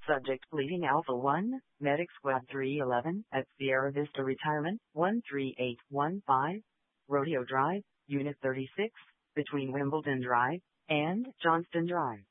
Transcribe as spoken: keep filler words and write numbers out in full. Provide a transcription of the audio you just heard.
Subject bleeding Alpha one, Medic Squad three eleven at Sierra Vista Retirement, one three eight one five, Rodeo Drive, Unit thirty-six, between Wimbledon Drive and Johnston Drive.